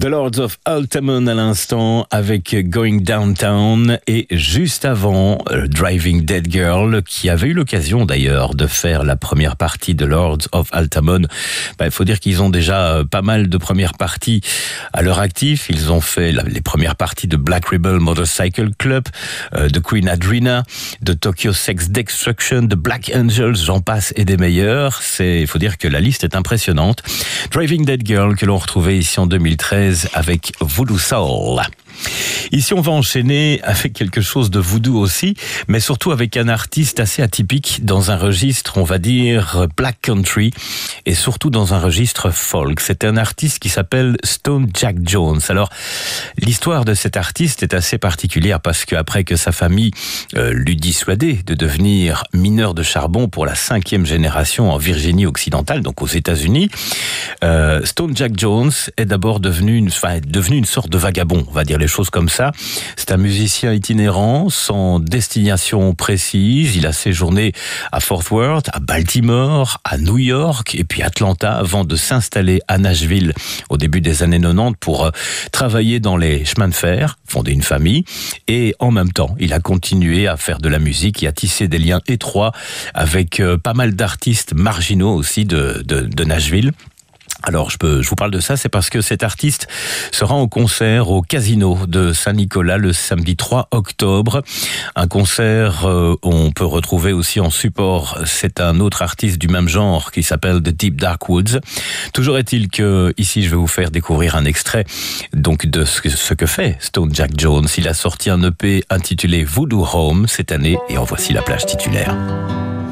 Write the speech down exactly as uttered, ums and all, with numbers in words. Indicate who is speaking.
Speaker 1: The Lords of Altamont à l'instant avec Going Downtown et juste avant Driving Dead Girl qui avait eu l'occasion d'ailleurs de faire la première partie de Lords of Altamont. Ben, il faut dire qu'ils ont déjà pas mal de premières parties à leur actif. Ils ont fait la, les premières parties de Black Rebel Motorcycle Club, euh, de Queen Adrena, de Tokyo Sex Destruction, de Black Angels, j'en passe et des meilleurs. C'est, il faut dire que la liste est impressionnante. Driving Dead Girl que l'on retrouvait ici en deux mille treize avec Voodoo Soul. Ici, on va enchaîner avec quelque chose de voodoo aussi, mais surtout avec un artiste assez atypique dans un registre, on va dire, black country et surtout dans un registre folk. C'est un artiste qui s'appelle Stone Jack Jones. Alors, l'histoire de cet artiste est assez particulière parce qu'après que sa famille euh, l'eut dissuadé de devenir mineur de charbon pour la cinquième génération en Virginie occidentale, donc aux États-Unis, euh, Stone Jack Jones est d'abord devenu une, enfin, devenu une sorte de vagabond, on va dire les choses comme ça. C'est un musicien itinérant, sans destination précise. Il a séjourné à Fort Worth, à Baltimore, à New York et puis Atlanta avant de s'installer à Nashville au début des années quatre-vingt-dix pour travailler dans les chemins de fer, fonder une famille. Et en même temps, il a continué à faire de la musique et à tisser des liens étroits avec pas mal d'artistes marginaux aussi de, de, de Nashville. Alors, je, peux, je vous parle de ça, c'est parce que cet artiste sera en concert au Casino de Saint-Nicolas le samedi trois octobre. Un concert euh, on peut retrouver aussi en support, c'est un autre artiste du même genre qui s'appelle The Deep Dark Woods. Toujours est-il que ici, je vais vous faire découvrir un extrait donc de ce que, ce que fait Stone Jack Jones. Il a sorti un E P intitulé Voodoo Home cette année et en voici la plage titulaire.